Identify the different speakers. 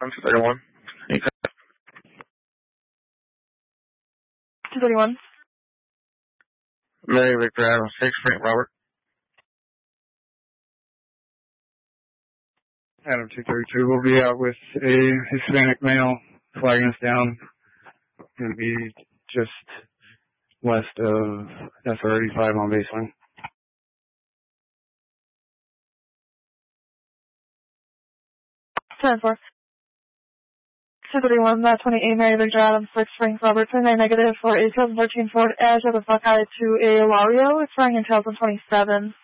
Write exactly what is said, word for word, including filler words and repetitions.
Speaker 1: two thirty-one.
Speaker 2: two thirty-one.
Speaker 1: Mary Victor Adam six, Frank Robert.
Speaker 3: Adam two thirty-two will be out with a Hispanic male flagging us down. Going to be just west of S R eighty-five on baseline.
Speaker 2: ten four. two thirty-one, that twenty-eight, Mary Victor Adam six, Frank Robert, twenty-nine negative for a two thousand thirteen Ford Edge of the Buckeye to a Lario, expiring in two thousand twenty-seven.